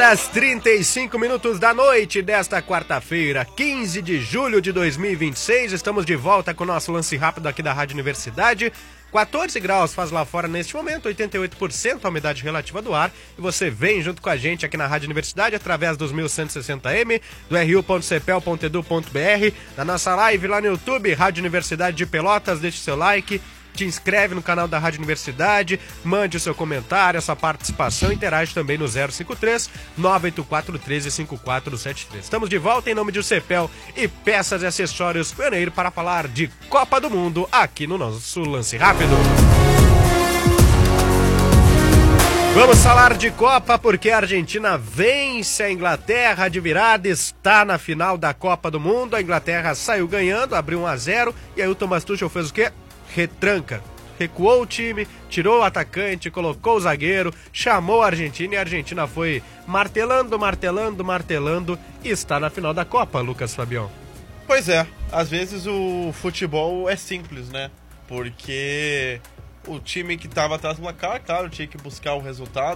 Às 35 minutos da noite desta quarta-feira, 15 de julho de 2026, estamos de volta com o nosso lance rápido aqui da Rádio Universidade. 14 graus faz lá fora neste momento, 88% a umidade relativa do ar. E você vem junto com a gente aqui na Rádio Universidade através dos 1160M, do ru.cepel.edu.br, da nossa live lá no YouTube, Rádio Universidade de Pelotas. Deixe seu like, te inscreve no canal da Rádio Universidade, mande o seu comentário, a sua participação, interage também no 053 984 13 5473. Estamos de volta em nome de Cepel e Peças e Acessórios Pioneiro para falar de Copa do Mundo aqui no nosso Lance Rápido. Vamos falar de Copa porque a Argentina vence a Inglaterra de virada, está na final da Copa do Mundo. A Inglaterra saiu ganhando, abriu 1-0 e aí o Thomas Tuchel fez o quê? Retranca, recuou o time, tirou o atacante, colocou o zagueiro, chamou a Argentina e a Argentina foi martelando e está na final da Copa, Lucas Fabião. Pois é, às vezes o futebol é simples, né? Porque o time que estava atrás do placar, claro, tinha que buscar o resultado,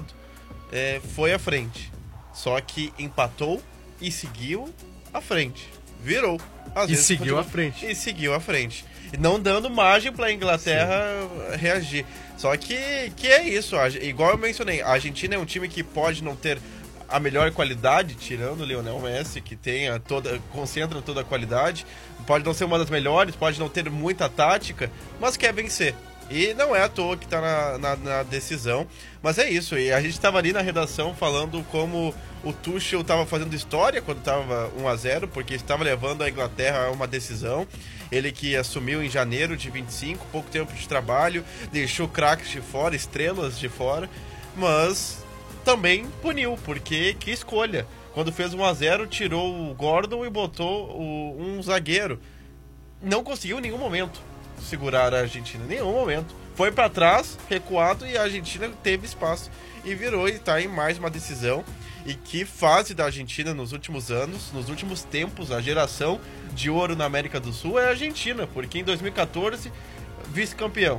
foi à frente. Só que empatou e seguiu à frente, virou. E seguiu à frente. E seguiu à frente. Não dando margem para a Inglaterra reagir. Só que é isso, igual eu mencionei, a Argentina é um time que pode não ter a melhor qualidade, tirando o Lionel Messi, que concentra toda a qualidade, pode não ser uma das melhores, pode não ter muita tática, mas quer vencer. E não é à toa que está na decisão, mas é isso. E a gente estava ali na redação falando como o Tuchel estava fazendo história quando estava 1-0, porque estava levando a Inglaterra a uma decisão. Ele que assumiu em janeiro de 25, pouco tempo de trabalho, deixou craques de fora, estrelas de fora, mas também puniu, porque que escolha. Quando fez 1-0, tirou o Gordon e botou um zagueiro. Não conseguiu em nenhum momento segurar a Argentina, em nenhum momento. Foi para trás, recuado, e a Argentina teve espaço e virou, e está em mais uma decisão. E que fase da Argentina nos últimos anos, nos últimos tempos, a geração de ouro na América do Sul é a Argentina, porque em 2014 vice-campeão,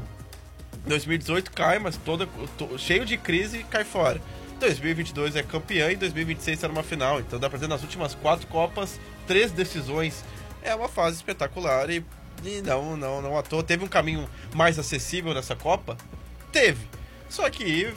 2018 cai, mas cheio de crise, cai fora. 2022 é campeã e 2026 está numa final, então dá pra dizer nas últimas 4 Copas, 3 decisões. É uma fase espetacular e não à toa. Teve um caminho mais acessível nessa Copa? Teve. Só que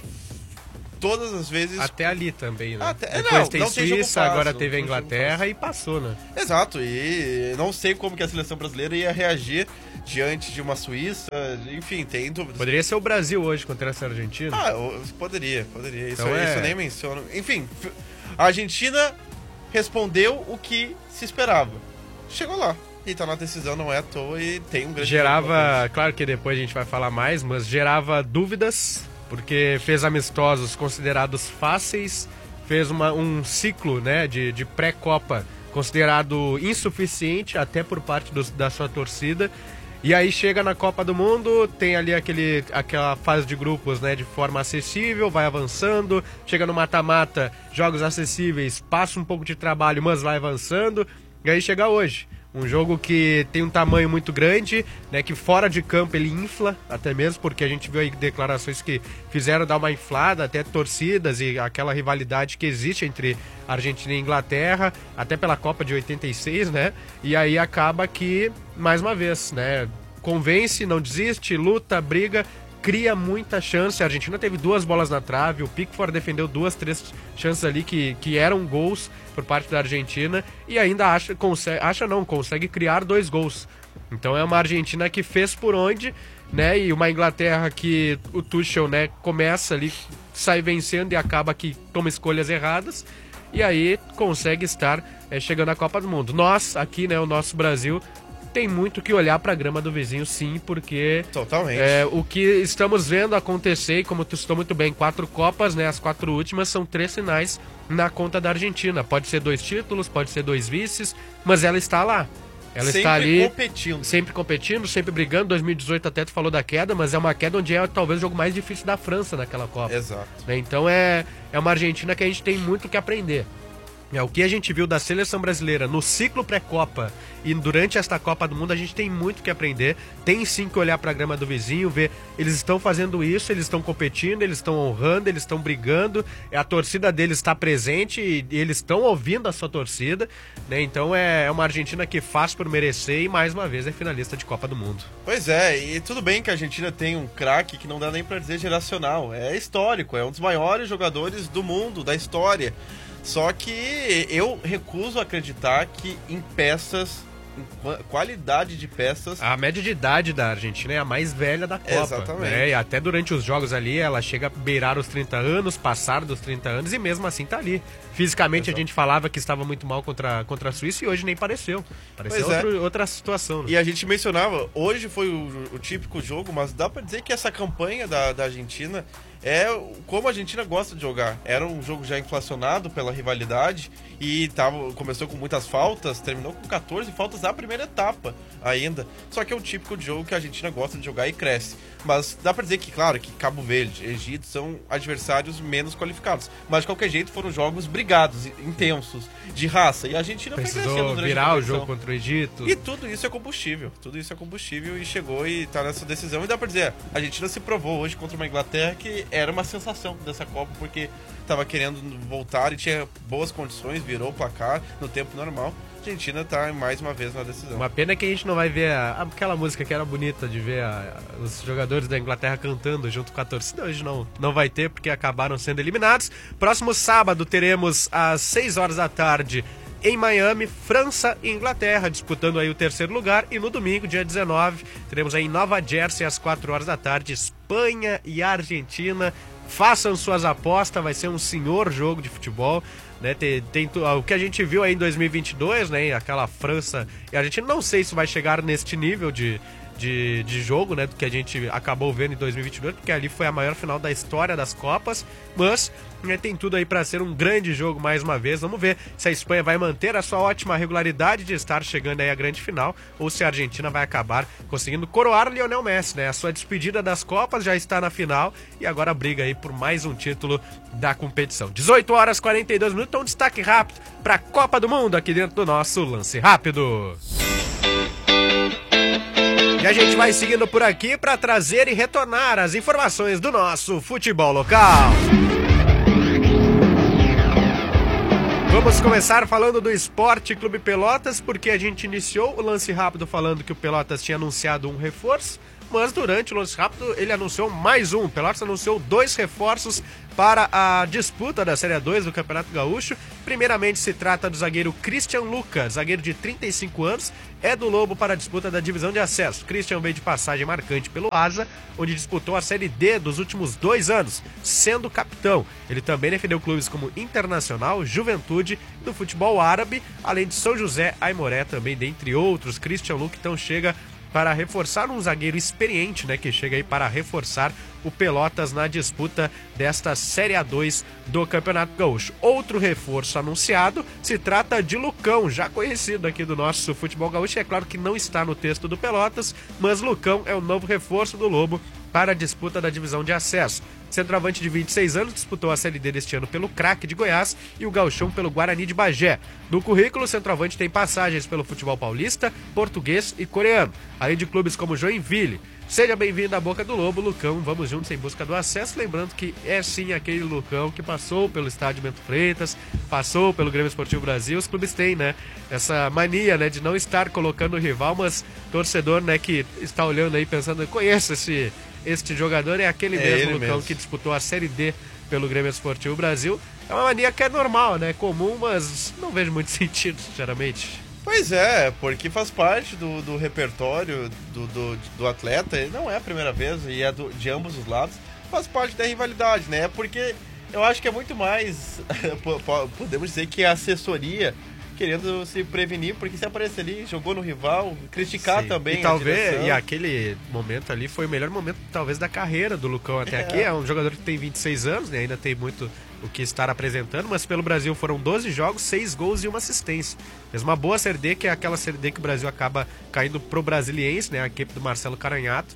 todas as vezes... Até ali também, né? Depois tem Suíça, agora teve a Inglaterra e passou, né? Exato, e não sei como que a seleção brasileira ia reagir diante de uma Suíça, enfim, tem dúvidas. Poderia ser o Brasil hoje contra essa Argentina? Poderia. Isso, então isso eu nem menciono. Enfim, a Argentina respondeu o que se esperava. Chegou lá. E tá na decisão, não é à toa, e tem um grande... Claro que depois a gente vai falar mais, mas gerava dúvidas, porque fez amistosos considerados fáceis, fez um ciclo, né, de pré-copa considerado insuficiente, até por parte da sua torcida, e aí chega na Copa do Mundo, tem ali aquela fase de grupos, né, de forma acessível, vai avançando, chega no mata-mata, jogos acessíveis, passa um pouco de trabalho, mas vai avançando, e aí chega hoje. Um jogo que tem um tamanho muito grande, né, que fora de campo ele infla, até mesmo porque a gente viu aí declarações que fizeram dar uma inflada, até torcidas e aquela rivalidade que existe entre Argentina e Inglaterra, até pela Copa de 86, né? E aí acaba que, mais uma vez, né, convence, não desiste, luta, briga, cria muita chance. A Argentina teve 2 bolas na trave, o Pickford defendeu 2, 3 chances ali que eram gols por parte da Argentina e ainda consegue criar 2 gols. Então é uma Argentina que fez por onde, né? E uma Inglaterra que o Tuchel, né, começa ali, sai vencendo e acaba que toma escolhas erradas e aí consegue estar chegando à Copa do Mundo. Nós aqui, né, o nosso Brasil, tem muito que olhar para a grama do vizinho, sim, porque totalmente. O que estamos vendo acontecer, e como tu citou muito bem, 4 Copas, né, as 4 últimas são 3 finais na conta da Argentina. Pode ser 2 títulos, pode ser 2 vices, mas ela está lá. Ela sempre está ali sempre competindo, sempre brigando. 2018 até tu falou da queda, mas é uma queda onde é talvez o jogo mais difícil da França naquela Copa. Exato. Né? Então é uma Argentina que a gente tem muito que aprender. O que a gente viu da seleção brasileira no ciclo pré-copa e durante esta Copa do Mundo, a gente tem muito que aprender. Tem sim que olhar para a grama do vizinho, ver, eles estão fazendo isso, eles estão competindo, eles estão honrando, eles estão brigando, a torcida deles está presente e eles estão ouvindo a sua torcida, né? Então é uma Argentina que faz por merecer e mais uma vez é finalista de Copa do Mundo. Pois é, e tudo bem que a Argentina tem um craque que não dá nem para dizer geracional, é histórico, é um dos maiores jogadores do mundo, da história. Só que eu recuso acreditar que em peças, em qualidade de peças... A média de idade da Argentina é a mais velha da Copa. Exatamente. Né? E até durante os jogos ali, ela chega a beirar os 30 anos, passar dos 30 anos e mesmo assim tá ali. Fisicamente, a gente falava que estava muito mal contra a Suíça e hoje nem pareceu. Pareceu outra situação. Né? E a gente mencionava, hoje foi o típico jogo, mas dá pra dizer que essa campanha da Argentina é como a Argentina gosta de jogar. Era um jogo já inflacionado pela rivalidade e começou com muitas faltas, terminou com 14 faltas na primeira etapa ainda. Só que é um típico de jogo que a Argentina gosta de jogar e cresce. Mas dá pra dizer que, claro, que Cabo Verde, Egito são adversários menos qualificados. Mas de qualquer jeito foram jogos brigados, intensos, de raça. E a Argentina precisou virar o jogo contra o Egito. E tudo isso é combustível. Tudo isso é combustível e chegou e tá nessa decisão. E dá pra dizer, a Argentina se provou hoje contra uma Inglaterra que era uma sensação dessa Copa, porque tava querendo voltar e tinha boas condições, virou o placar no tempo normal. A Argentina tá mais uma vez na decisão. Uma pena que a gente não vai ver aquela música que era bonita de ver os jogadores da Inglaterra cantando junto com a torcida. Hoje não vai ter porque acabaram sendo eliminados. Próximo sábado teremos às 6 horas da tarde em Miami, França e Inglaterra disputando aí o terceiro lugar. E no domingo, dia 19, teremos aí em Nova Jersey às 4 horas da tarde Espanha e Argentina. Façam suas apostas, vai ser um senhor jogo de futebol. Né, o que a gente viu aí em 2022, né, aquela França e a Argentina, não sei se vai chegar neste nível de jogo, né, do que a gente acabou vendo em 2022, porque ali foi a maior final da história das Copas, mas né, tem tudo aí para ser um grande jogo mais uma vez. Vamos ver se a Espanha vai manter a sua ótima regularidade de estar chegando aí à grande final, ou se a Argentina vai acabar conseguindo coroar Lionel Messi, né, a sua despedida das Copas, já está na final e agora briga aí por mais um título da competição. 18 horas 42 minutos, então um destaque rápido para a Copa do Mundo aqui dentro do nosso Lance Rápido. E a gente vai seguindo por aqui para trazer e retornar as informações do nosso futebol local. Vamos começar falando do Esporte Clube Pelotas, porque a gente iniciou o Lance Rápido falando que o Pelotas tinha anunciado um reforço, mas durante o Lance Rápido ele anunciou mais um. O Pelotas anunciou 2 reforços para a disputa da Série 2 do Campeonato Gaúcho. Primeiramente se trata do zagueiro Christian Lucas, zagueiro de 35 anos, é do Lobo para a disputa da divisão de acesso. Christian veio de passagem marcante pelo Asa, onde disputou a Série D dos últimos 2 anos, sendo capitão. Ele também defendeu clubes como Internacional, Juventude, do futebol árabe, além de São José, Aimoré também, dentre outros. Christian Lucas então chega para reforçar um zagueiro experiente, né, que chega aí para reforçar o Pelotas na disputa desta Série A2 do Campeonato Gaúcho. Outro reforço anunciado se trata de Lucão, já conhecido aqui do nosso futebol gaúcho. É claro que não está no texto do Pelotas, mas Lucão é o novo reforço do Lobo para a disputa da divisão de acesso. Centroavante de 26 anos, disputou a Série D deste ano pelo Craque de Goiás e o Gauchão pelo Guarani de Bagé. No currículo, o centroavante tem passagens pelo futebol paulista, português e coreano, além de clubes como Joinville. Seja bem-vindo à Boca do Lobo, Lucão. Vamos juntos em busca do acesso. Lembrando que é sim aquele Lucão que passou pelo estádio Bento Freitas, passou pelo Grêmio Esportivo Brasil. Os clubes têm, né, essa mania, né, de não estar colocando o rival, mas torcedor, né, que está olhando aí pensando, conheço este jogador, é aquele mesmo Lucão que disputou a Série D pelo Grêmio Esportivo Brasil. É uma mania que é normal, né, comum, mas não vejo muito sentido, sinceramente. Pois é, porque faz parte do repertório do atleta, e não é a primeira vez, e é de ambos os lados, faz parte da rivalidade, né? Porque eu acho que é muito mais, podemos dizer que é a assessoria querendo se prevenir, porque se aparecer ali, jogou no rival, criticar também. E talvez, e aquele momento ali foi o melhor momento, talvez, da carreira do Lucão até aqui. É um jogador que tem 26 anos, né? Ainda tem muito o que estar apresentando, mas pelo Brasil foram 12 jogos, 6 gols e 1 assistência. Fez uma boa Série D, que é aquela Série D que o Brasil acaba caindo pro Brasiliense, né? A equipe do Marcelo Caranhato,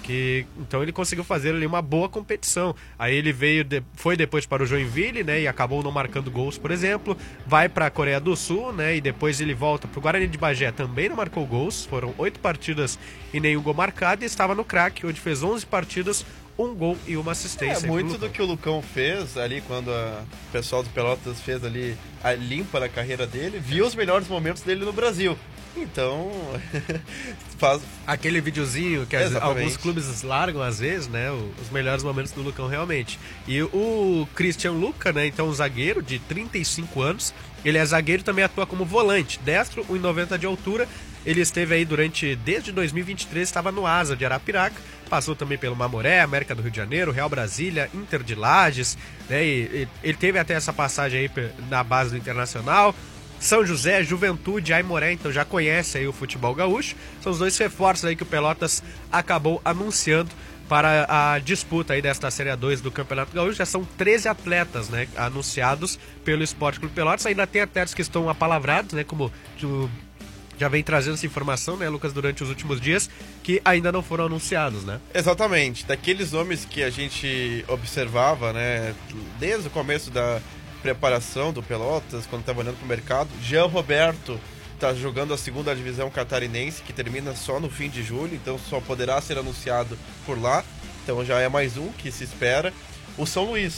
Então ele conseguiu fazer ali uma boa competição. Aí ele foi depois para o Joinville, né, e acabou não marcando gols, por exemplo. Vai para a Coreia do Sul, né, e depois ele volta para o Guarani de Bagé, também não marcou gols. Foram 8 partidas e nenhum gol marcado, e estava no Crack, onde fez 11 partidas, 1 gol e 1 assistência. Muito do que o Lucão fez ali, quando o pessoal do Pelotas fez ali a limpa na carreira dele, viu os melhores momentos dele no Brasil. Então, faz... Aquele videozinho que alguns clubes largam às vezes, né? Os melhores momentos do Lucão, realmente. E o Christian Luca, né? Então, um zagueiro de 35 anos. Ele é zagueiro e também atua como volante. Destro, 1,90 de altura. Ele esteve aí desde 2023, estava no Asa de Arapiraca. Passou também pelo Mamoré, América do Rio de Janeiro, Real Brasília, Inter de Lages, né? E ele teve até essa passagem aí na base do Internacional. São José, Juventude, Aimoré, então já conhece aí o futebol gaúcho. São os 2 reforços aí que o Pelotas acabou anunciando para a disputa aí desta Série A2 do Campeonato Gaúcho. Já são 13 atletas, né, anunciados pelo Esporte Clube Pelotas. Ainda tem atletas que estão apalavrados, né, como tu já vem trazendo essa informação, né, Lucas, durante os últimos dias, que ainda não foram anunciados, né? Exatamente. Daqueles nomes que a gente observava, né, desde o começo da preparação do Pelotas, quando estava olhando para o mercado, Jean Roberto está jogando a 2ª divisão catarinense, que termina só no fim de julho, então só poderá ser anunciado por lá. Então já é mais um que se espera. O São Luís,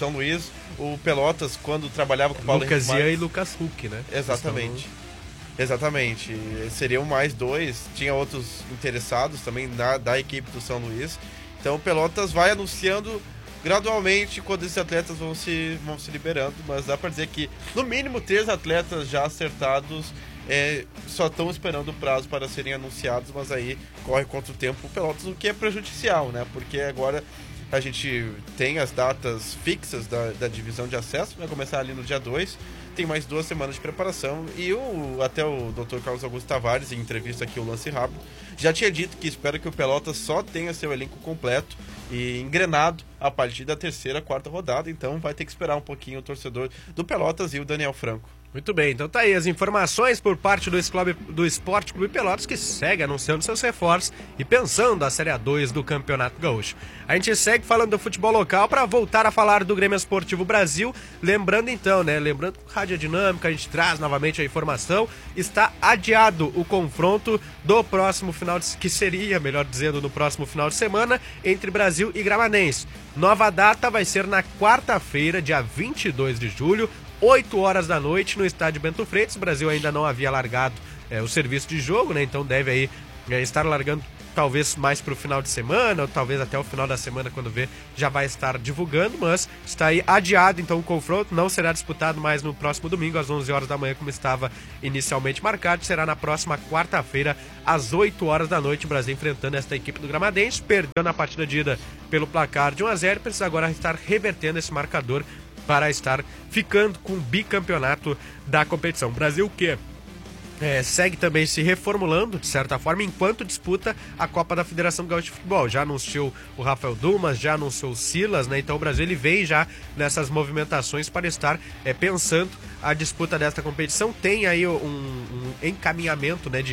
o Pelotas, quando trabalhava com o Paulo Lucas Ian e Lucas Huck, né? Exatamente. Seriam mais 2. Tinha outros interessados também da equipe do São Luís. Então o Pelotas vai anunciando gradualmente quando esses atletas vão se liberando. Mas dá para dizer que no mínimo 3 atletas já acertados só estão esperando o prazo para serem anunciados. Mas aí corre contra o tempo o Pelotas, o que é prejudicial, né? Porque agora a gente tem as datas fixas da divisão de acesso, vai começar ali no dia 2, tem mais 2 semanas de preparação, e até o Dr. Carlos Augusto Tavares, em entrevista aqui, o Lance Rápido, já tinha dito que espera que o Pelotas só tenha seu elenco completo e engrenado a partir da 3ª, 4ª rodada, então vai ter que esperar um pouquinho o torcedor do Pelotas e o Daniel Franco. Muito bem, então tá aí as informações por parte do Esporte Clube Pelotas, que segue anunciando seus reforços e pensando a Série A2 do Campeonato Gaúcho. A gente segue falando do futebol local para voltar a falar do Grêmio Esportivo Brasil. Lembrando então, né? Lembrando que Rádio Dinâmica, a gente traz novamente a informação. Está adiado o confronto do próximo que seria, melhor dizendo, no próximo final de semana, entre Brasil e Gramanense. Nova data vai ser na quarta-feira, dia 22 de julho, 8 horas da noite, no estádio Bento Freitas. O Brasil ainda não havia largado o serviço de jogo, né? Então deve aí estar largando talvez mais para o final de semana, ou talvez até o final da semana, quando vê, já vai estar divulgando, mas está aí adiado, então o confronto não será disputado mais no próximo domingo, às 11 horas da manhã, como estava inicialmente marcado, será na próxima quarta-feira, às 8 horas da noite, o Brasil enfrentando esta equipe do Gramadense, perdeu na partida de ida pelo placar de 1-0, precisa agora estar revertendo esse marcador para estar ficando com o bicampeonato da competição. O Brasil que segue também se reformulando, de certa forma, enquanto disputa a Copa da Federação Gaúcha de Futebol. Já anunciou o Rafael Dumas, já anunciou o Silas, né? Então o Brasil ele vem já nessas movimentações para estar pensando a disputa desta competição. Tem aí um encaminhamento, né,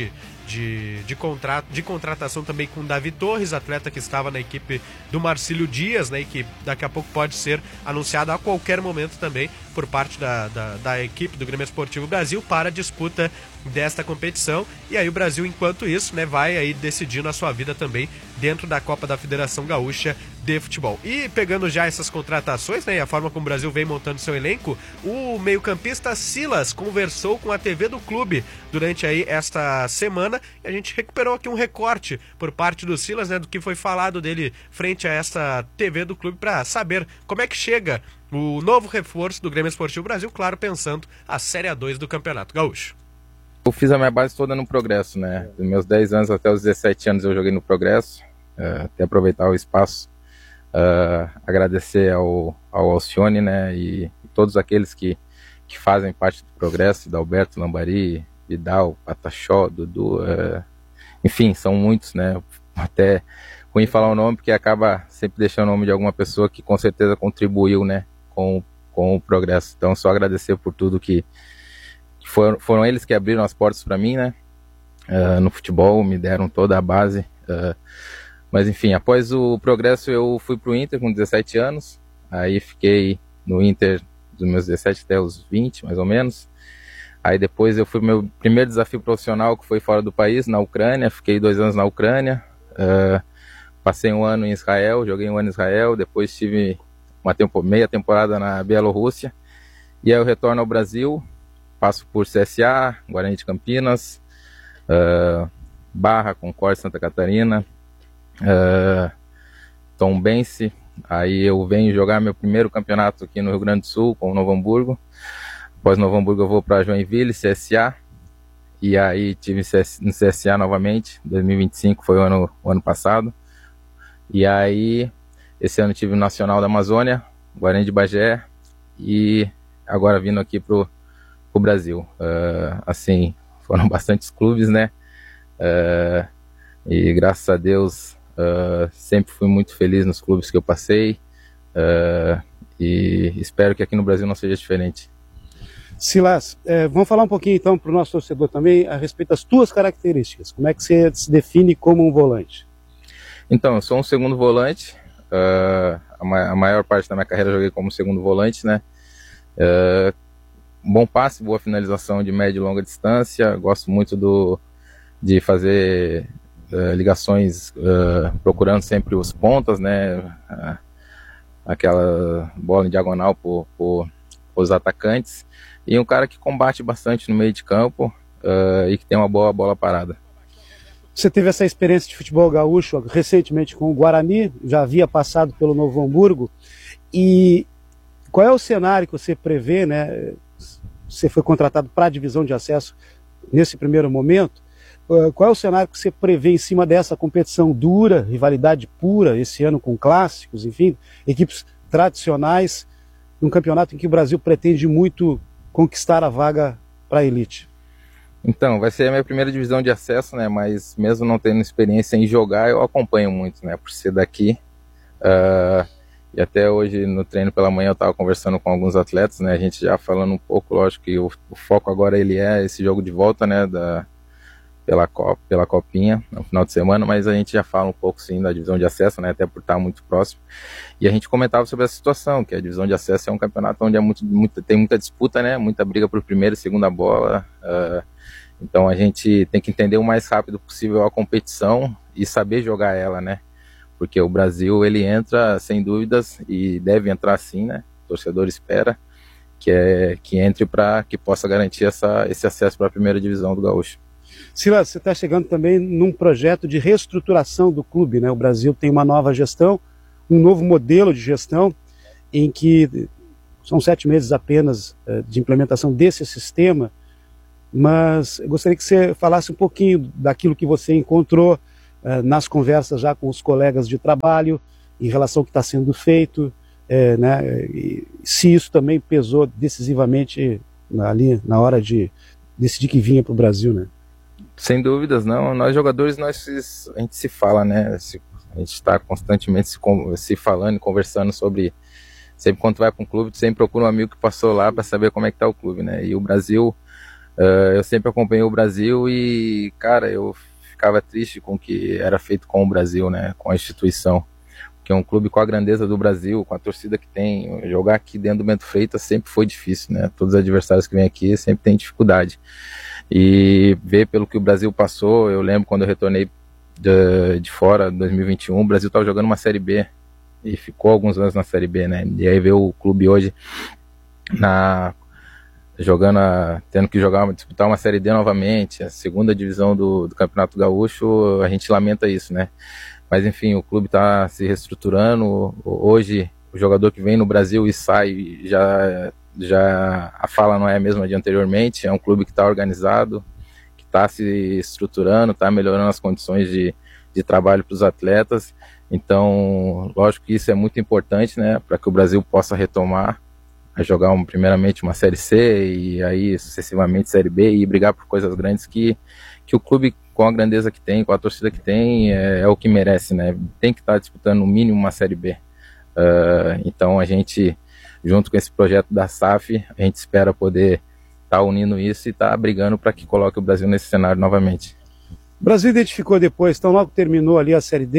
de contratação também com o Davi Torres, atleta que estava na equipe do Marcílio Dias, né, e que daqui a pouco pode ser anunciado a qualquer momento também por parte da equipe do Grêmio Esportivo Brasil para a disputa desta competição. E aí o Brasil, enquanto isso, né, vai aí decidindo a sua vida também dentro da Copa da Federação Gaúcha de Futebol. E pegando já essas contratações, né, e a forma como o Brasil vem montando seu elenco, o meio-campista Silas conversou com a TV do clube durante aí esta semana, e a gente recuperou aqui um recorte por parte do Silas, né, do que foi falado dele frente a esta TV do clube, para saber como é que chega o novo reforço do Grêmio Esportivo Brasil, claro, pensando a Série A2 do Campeonato Gaúcho. Eu fiz a minha base toda no Progresso, né? Dos meus 10 anos até os 17 anos eu joguei no Progresso. Até aproveitar o espaço, agradecer ao Alcione, né? E todos aqueles que fazem parte do Progresso, Dalberto, Lambari, Vidal, Patachó, Dudu, enfim, são muitos, né? Até ruim falar o nome, porque acaba sempre deixando o nome de alguma pessoa que com certeza contribuiu, né? Com o Progresso. Então, só agradecer por tudo que foram eles que abriram as portas para mim, né? No futebol, me deram toda a base. Mas enfim, após o Progresso eu fui pro Inter com 17 anos, aí fiquei no Inter dos meus 17 até os 20, mais ou menos. Aí depois eu fui pro meu primeiro desafio profissional, que foi fora do país, na Ucrânia, fiquei 2 anos na Ucrânia, passei um ano em Israel, joguei um ano em Israel, depois tive meia temporada na Bielorrússia, e aí eu retorno ao Brasil, passo por CSA, Guarani de Campinas, Barra, Concórdia, Santa Catarina, Tombense. Aí eu venho jogar meu primeiro campeonato aqui no Rio Grande do Sul com o Novo Hamburgo. Após Novo Hamburgo eu vou para Joinville, CSA, e aí tive no CSA novamente. 2025 foi o ano passado, e aí esse ano tive o Nacional da Amazônia, Guarani de Bagé, e agora vindo aqui pro Brasil. Assim, foram bastantes clubes, né? E graças a Deus sempre fui muito feliz nos clubes que eu passei, e espero que aqui no Brasil não seja diferente. Silas, vamos falar um pouquinho então para o nosso torcedor também a respeito das tuas características. Como é que você se define como um volante? Então, eu sou um segundo volante. A maior parte da minha carreira eu joguei como segundo volante, né? Bom passe, boa finalização de média e longa distância. Gosto muito de fazer ligações, procurando sempre os pontas, né? Aquela bola em diagonal por os atacantes. E um cara que combate bastante no meio de campo e que tem uma boa bola parada. Você teve essa experiência de futebol gaúcho recentemente com o Guarani, já havia passado pelo Novo Hamburgo. E qual é o cenário que você prevê, né? Você foi contratado para a divisão de acesso nesse primeiro momento. Qual é o cenário que você prevê em cima dessa competição dura, rivalidade pura, esse ano com clássicos, enfim, equipes tradicionais, num campeonato em que o Brasil pretende muito conquistar a vaga para a elite? Então, vai ser a minha primeira divisão de acesso, né? Mas mesmo não tendo experiência em jogar, eu acompanho muito, né? Por ser daqui. E até hoje no treino pela manhã eu estava conversando com alguns atletas, né? A gente já falando um pouco, lógico que o foco agora ele é esse jogo de volta, né? Pela Copinha, no final de semana, mas a gente já fala um pouco sim da divisão de acesso, né, até por estar muito próximo. E a gente comentava sobre essa situação, que a divisão de acesso é um campeonato onde tem muita disputa, né, muita briga por primeira e segunda bola. Então a gente tem que entender o mais rápido possível a competição e saber jogar ela, né, porque o Brasil ele entra sem dúvidas e deve entrar sim, né, o torcedor espera que entre para que possa garantir esse acesso para a primeira divisão do Gaúcho. Silas, você está chegando também num projeto de reestruturação do clube, né? O Brasil tem uma nova gestão, um novo modelo de gestão, em que são 7 meses apenas de implementação desse sistema, mas eu gostaria que você falasse um pouquinho daquilo que você encontrou nas conversas já com os colegas de trabalho, em relação ao que está sendo feito, né? E se isso também pesou decisivamente ali na hora de decidir que vinha para o Brasil, né? Sem dúvidas, não. Nós jogadores, a gente se fala, né? A gente está constantemente se falando e conversando sobre... Sempre quando tu vai para um clube, tu sempre procura um amigo que passou lá para saber como é que tá o clube, né? E o Brasil, eu sempre acompanhei o Brasil e, cara, eu ficava triste com o que era feito com o Brasil, né? Com a instituição. Porque um clube com a grandeza do Brasil, com a torcida que tem, jogar aqui dentro do Bento Freitas sempre foi difícil, né? Todos os adversários que vêm aqui sempre têm dificuldade. E ver pelo que o Brasil passou, eu lembro quando eu retornei de fora, em 2021, o Brasil estava jogando uma Série B e ficou alguns anos na Série B, né? E aí ver o clube hoje tendo que disputar uma Série D novamente, a segunda divisão do Campeonato Gaúcho, a gente lamenta isso, né? Mas enfim, o clube está se reestruturando. Hoje, o jogador que vem no Brasil e sai já a fala não é a mesma de anteriormente. É um clube que está organizado, que está se estruturando, está melhorando as condições de trabalho para os atletas. Então, lógico que isso é muito importante, né, para que o Brasil possa retomar a jogar primeiramente uma Série C e aí sucessivamente Série B e brigar por coisas grandes que o clube, com a grandeza que tem, com a torcida que tem, é o que merece, né? Tem que estar disputando no mínimo uma Série B. Então a gente, junto com esse projeto da SAF, a gente espera poder estar unindo isso e estar brigando para que coloque o Brasil nesse cenário novamente. O Brasil identificou depois, então logo terminou ali a Série D,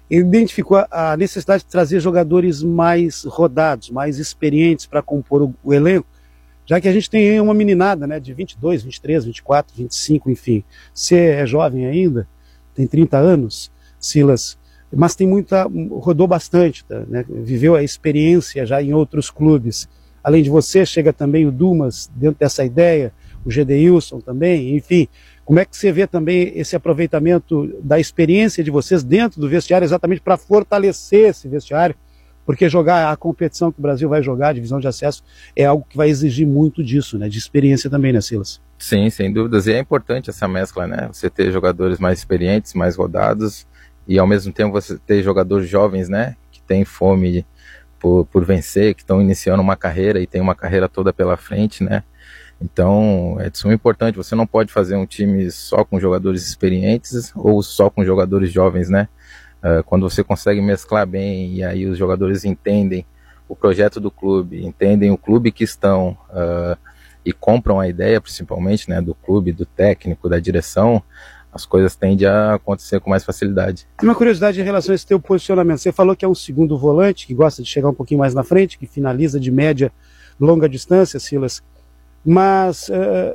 ele identificou a necessidade de trazer jogadores mais rodados, mais experientes para compor o elenco, já que a gente tem uma meninada, né, de 22, 23, 24, 25, enfim. Você é jovem ainda, tem 30 anos, Silas, mas tem rodou bastante, tá, né, viveu a experiência já em outros clubes. Além de você, chega também o Dumas dentro dessa ideia, o Gedeilson também, enfim. Como é que você vê também esse aproveitamento da experiência de vocês dentro do vestiário, exatamente para fortalecer esse vestiário? Porque jogar a competição que o Brasil vai jogar, a divisão de acesso, é algo que vai exigir muito disso, né? De experiência também, né, Silas? Sim, sem dúvidas. E é importante essa mescla, né? Você ter jogadores mais experientes, mais rodados, e ao mesmo tempo você ter jogadores jovens, né? Que têm fome por vencer, que estão iniciando uma carreira e tem uma carreira toda pela frente, né? Então, é de suma importância. Você não pode fazer um time só com jogadores experientes ou só com jogadores jovens, né? Quando você consegue mesclar bem e aí os jogadores entendem o projeto do clube, entendem o clube que estão e compram a ideia, principalmente, né, do clube, do técnico, da direção, as coisas tendem a acontecer com mais facilidade. Tem uma curiosidade em relação a esse teu posicionamento. Você falou que é um segundo volante, que gosta de chegar um pouquinho mais na frente, que finaliza de média, longa distância, Silas. Mas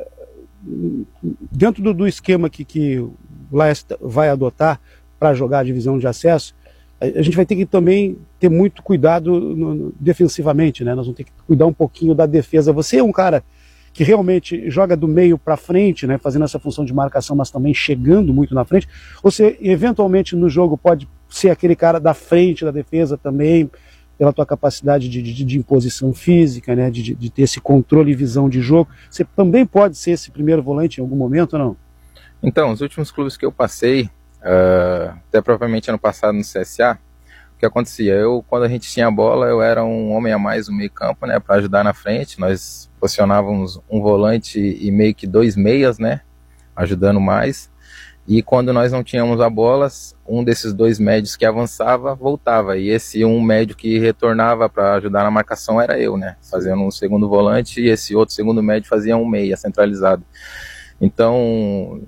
dentro do esquema que o Laes vai adotar para jogar a divisão de acesso, a gente vai ter que também ter muito cuidado defensivamente, né? Nós vamos ter que cuidar um pouquinho da defesa. Você é um cara que realmente joga do meio para frente, né? Fazendo essa função de marcação, mas também chegando muito na frente. Ou você, eventualmente, no jogo pode ser aquele cara da frente da defesa também, pela tua capacidade de imposição física, né, de ter esse controle e visão de jogo. Você também pode ser esse primeiro volante em algum momento ou não? Então, os últimos clubes que eu passei, até provavelmente ano passado no CSA, o que acontecia? Quando a gente tinha a bola, eu era um homem a mais no meio campo, né, para ajudar na frente. Nós posicionávamos um volante e meio que 2 meias, né, ajudando mais. E quando nós não tínhamos a bola, um desses 2 médios que avançava, voltava. E esse um médio que retornava para ajudar na marcação era eu, né? Fazendo um segundo volante e esse outro segundo médio fazia um meia centralizado. Então,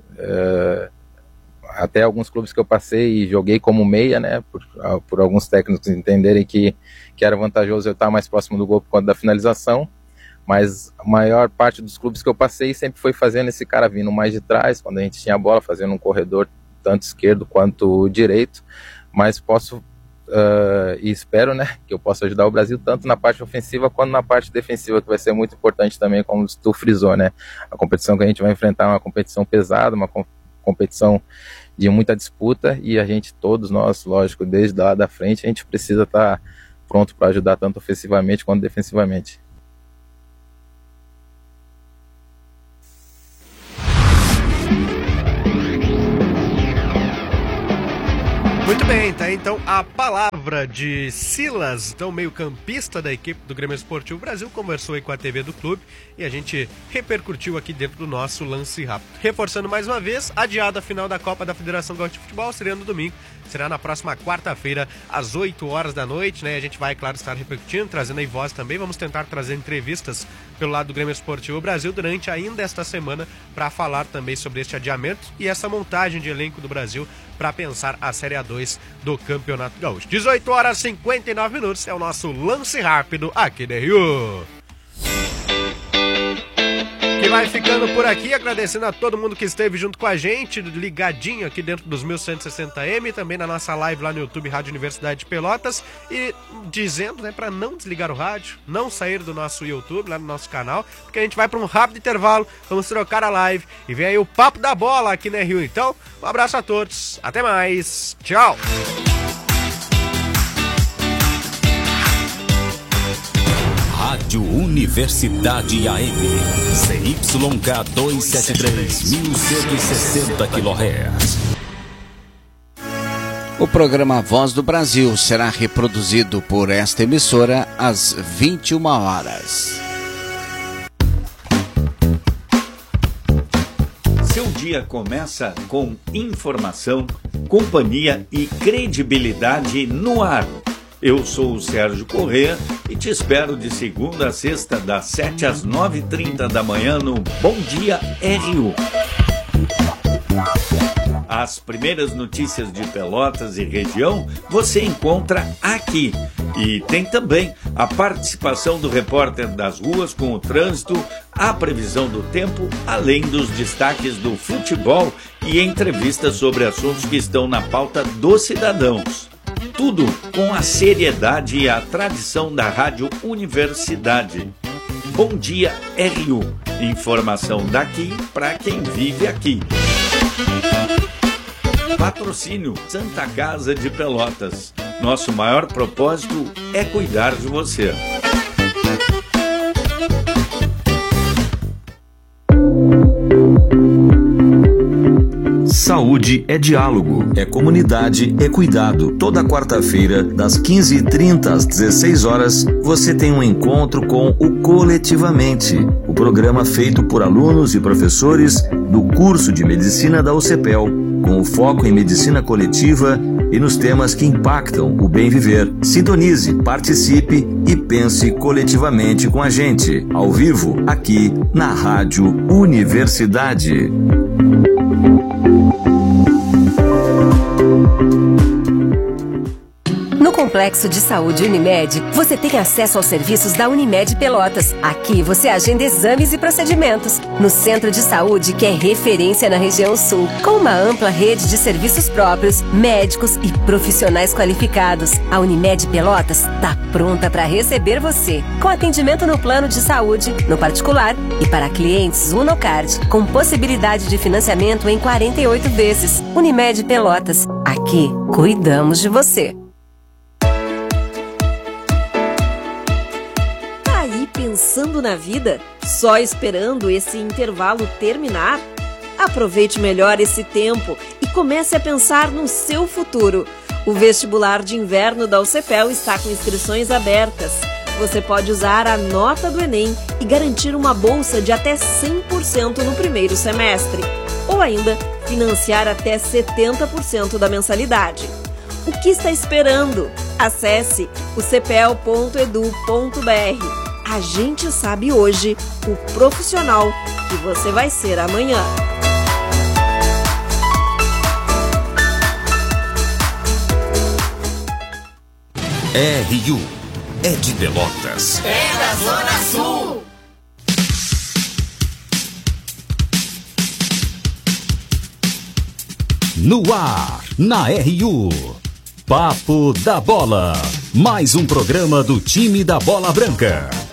até alguns clubes que eu passei e joguei como meia, né? Por alguns técnicos entenderem que era vantajoso eu estar mais próximo do gol por conta da finalização. Mas a maior parte dos clubes que eu passei sempre foi fazendo esse cara vindo mais de trás, quando a gente tinha a bola, fazendo um corredor tanto esquerdo quanto direito. Mas posso e espero, né, que eu possa ajudar o Brasil tanto na parte ofensiva quanto na parte defensiva, que vai ser muito importante também, como tu frisou, né? A competição que a gente vai enfrentar é uma competição pesada, uma competição de muita disputa, e a gente, todos nós, lógico, desde lá da frente, a gente precisa estar pronto para ajudar tanto ofensivamente quanto defensivamente. Muito bem, tá? Então a palavra de Silas, então meio-campista da equipe do Grêmio Esportivo Brasil, conversou aí com a TV do clube e a gente repercutiu aqui dentro do nosso lance rápido. Reforçando mais uma vez, adiada a final da Copa da Federação Gaúcha de Futebol, seria no domingo, será na próxima quarta-feira, às 8 horas da noite, né? A gente vai, claro, estar repercutindo, trazendo aí voz também, vamos tentar trazer entrevistas pelo lado do Grêmio Esportivo Brasil durante ainda esta semana para falar também sobre este adiamento e essa montagem de elenco do Brasil para pensar a Série A2 do Campeonato Gaúcho. 18 horas e 59 minutos é o nosso lance rápido aqui da Rio. Que vai ficando por aqui, agradecendo a todo mundo que esteve junto com a gente, ligadinho aqui dentro dos 1160M, também na nossa live lá no YouTube Rádio Universidade de Pelotas, e dizendo, né, para não desligar o rádio, não sair do nosso YouTube, lá no nosso canal, porque a gente vai para um rápido intervalo, vamos trocar a live e vem aí o Papo da Bola aqui na Rio. Então, um abraço a todos, até mais, tchau! Rádio Universidade AM, CYK 273, 1160 kHz. O programa Voz do Brasil será reproduzido por esta emissora às 21 horas. Seu dia começa com informação, companhia e credibilidade no ar. Eu sou o Sérgio Corrêa e te espero de segunda a sexta, das 7 às 9h30 da manhã no Bom Dia RU. As primeiras notícias de Pelotas e região você encontra aqui. E tem também a participação do repórter das ruas com o trânsito, a previsão do tempo, além dos destaques do futebol e entrevistas sobre assuntos que estão na pauta dos cidadãos. Tudo com a seriedade e a tradição da Rádio Universidade. Bom dia, RU. Informação daqui para quem vive aqui. Patrocínio Santa Casa de Pelotas. Nosso maior propósito é cuidar de você. Saúde é diálogo, é comunidade, é cuidado. Toda quarta-feira, das 15h30 às 16 horas, você tem um encontro com o Coletivamente, o programa feito por alunos e professores do curso de Medicina da UCPEL, com o foco em medicina coletiva e nos temas que impactam o bem viver. Sintonize, participe e pense coletivamente com a gente, ao vivo, aqui na Rádio Universidade. No Complexo de Saúde Unimed, você tem acesso aos serviços da Unimed Pelotas. Aqui você agenda exames e procedimentos. No Centro de Saúde, que é referência na região sul, com uma ampla rede de serviços próprios, médicos e profissionais qualificados. A Unimed Pelotas está pronta para receber você, com atendimento no plano de saúde, no particular e para clientes Unocard, com possibilidade de financiamento em 48 vezes. Unimed Pelotas, aqui cuidamos de você. Pensando na vida? Só esperando esse intervalo terminar? Aproveite melhor esse tempo e comece a pensar no seu futuro. O vestibular de inverno da UCPEL está com inscrições abertas. Você pode usar a nota do Enem e garantir uma bolsa de até 100% no primeiro semestre. Ou ainda, financiar até 70% da mensalidade. O que está esperando? Acesse ucpel.edu.br. A gente sabe hoje o profissional que você vai ser amanhã. RU é de Pelotas. É da Zona Sul. No ar, na RU. Papo da Bola. Mais um programa do time da Bola Branca.